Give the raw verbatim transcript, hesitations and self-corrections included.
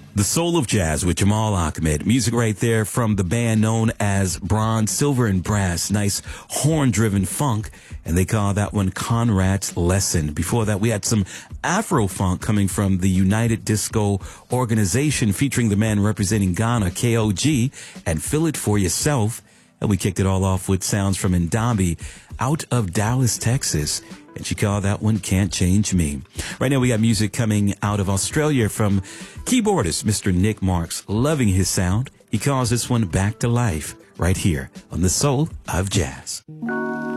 The Soul of Jazz with Jamal Ahmed. Music right there from the band known as Bronze, Silver, and Brass. Nice horn-driven funk, and they call that one Conrad's Lesson. Before that, we had some Afro-funk coming from the United Disco Organization featuring the man representing Ghana, K O G, and Feel It For Yourself. And we kicked it all off with sounds from Ndambi out of Dallas, Texas. And she called that one Can't Change Me. Right now we got music coming out of Australia from keyboardist Mister Nick Marks. Loving his sound. He calls this one Back to Life right here on The Soul of Jazz.